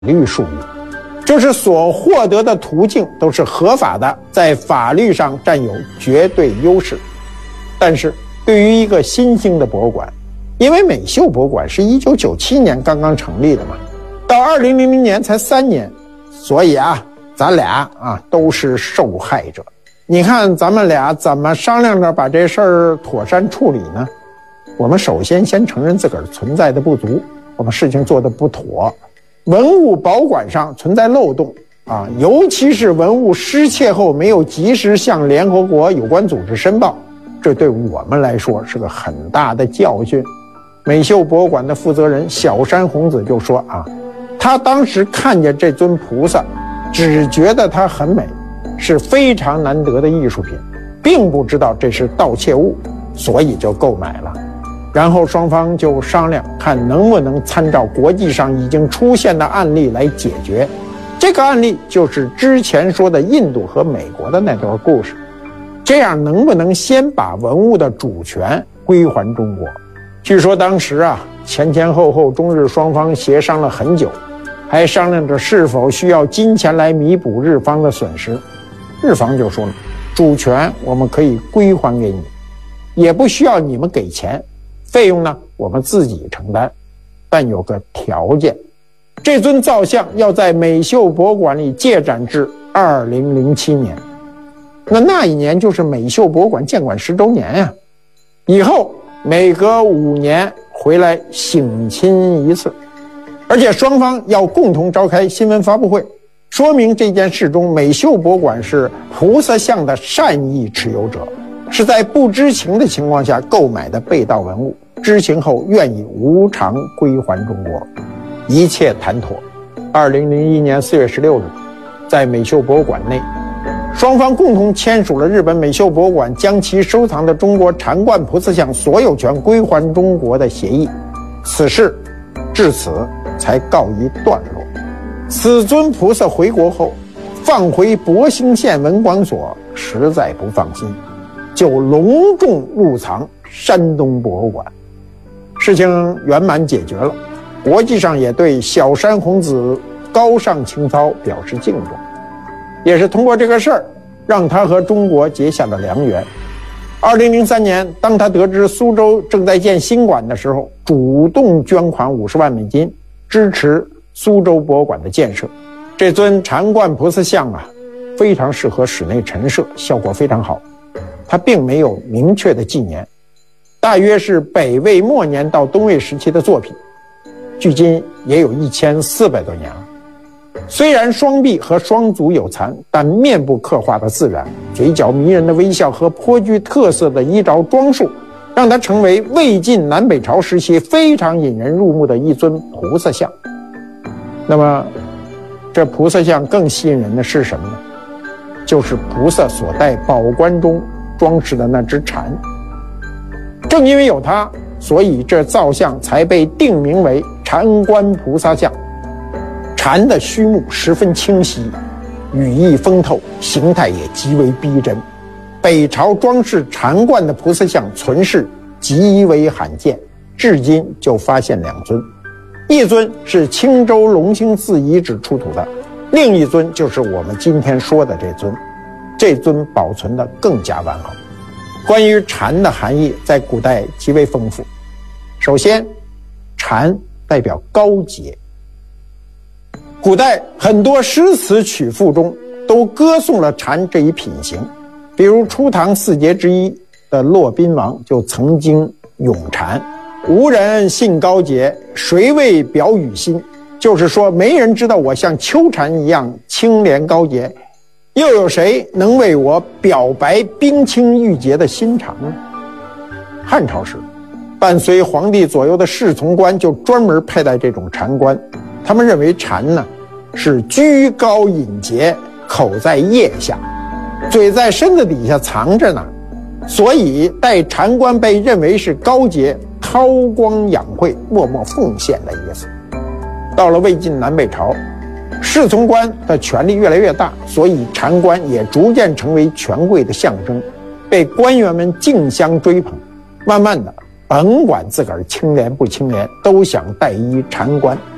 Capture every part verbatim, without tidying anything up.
律术语，就是所获得的途径都是合法的，在法律上占有绝对优势。但是对于一个新兴的博物馆，因为美秀博物馆是一九九七年刚刚成立的嘛，到二零零零年才三年，所以啊，咱俩啊都是受害者。你看咱们俩怎么商量着把这事儿妥善处理呢？我们首先先承认自个儿存在的不足，我们事情做得不妥，文物保管上存在漏洞啊，尤其是文物失窃后没有及时向联合国有关组织申报，这对我们来说是个很大的教训。美秀博物馆的负责人小山弘子就说啊，他当时看见这尊菩萨，只觉得它很美，是非常难得的艺术品，并不知道这是盗窃物，所以就购买了。然后双方就商量看能不能参照国际上已经出现的案例来解决。这个案例就是之前说的印度和美国的那段故事，这样能不能先把文物的主权归还中国？据说当时啊，前前后后中日双方协商了很久，还商量着是否需要金钱来弥补日方的损失。日方就说了，主权我们可以归还给你，也不需要你们给钱，费用呢我们自己承担，但有个条件，这尊造像要在美秀博物馆里借展至二零零七年。那那一年就是美秀博物馆建馆十周年呀，以后每隔五年回来省亲一次，而且双方要共同召开新闻发布会，说明这件事中美秀博物馆是菩萨像的善意持有者，是在不知情的情况下购买的被盗文物，知情后愿意无偿归还中国，一切谈妥。二零零一年四月十六日，在美秀博物馆内，双方共同签署了日本美秀博物馆将其收藏的中国禅观菩萨像所有权归还中国的协议，此事至此才告一段落。此尊菩萨回国后放回博兴县文管所，实在不放心，就隆重入藏山东博物馆。事情圆满解决了，国际上也对小山弘子高尚情操表示敬重，也是通过这个事儿让他和中国结下了良缘。二零零三年，当他得知苏州正在建新馆的时候，主动捐款五十万美金支持苏州博物馆的建设。这尊禅观菩萨像啊，非常适合室内陈设，效果非常好。它并没有明确的纪年，大约是北魏末年到东魏时期的作品，距今也有一千四百多年了。虽然双臂和双足有残，但面部刻画的自然，嘴角迷人的微笑和颇具特色的衣着装束，让它成为魏晋南北朝时期非常引人入目的一尊菩萨像。那么这菩萨像更吸引人的是什么呢？就是菩萨所戴宝冠中装饰的那只蝉。正因为有它，所以这造像才被定名为禅观菩萨像。蝉的须目十分清晰，羽翼丰透，形态也极为逼真。北朝装饰禅观的菩萨像存世极为罕见，至今就发现两尊，一尊是青州龙兴寺遗址出土的，另一尊就是我们今天说的这尊。这尊保存得更加完好。关于禅的含义在古代极为丰富。首先，禅代表高洁。古代很多诗词曲赋中都歌颂了禅这一品行，比如初唐四杰之一的骆宾王就曾经咏禅：无人信高洁，谁为表语心？就是说没人知道我像秋蝉一样清廉高洁，又有谁能为我表白冰清玉洁的心肠呢？汉朝时，伴随皇帝左右的侍从官就专门佩戴这种禅冠，他们认为禅呢是居高隐洁，口在腋下，嘴在身子底下藏着呢，所以戴禅冠被认为是高洁、韬光养晦、默默奉献的意思。到了魏晋南北朝，侍从官的权力越来越大，所以禅冠也逐渐成为权贵的象征，被官员们竞相追捧。慢慢的，甭管自个儿清廉不清廉，都想戴一禅冠。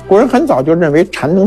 古人很早就认为禅能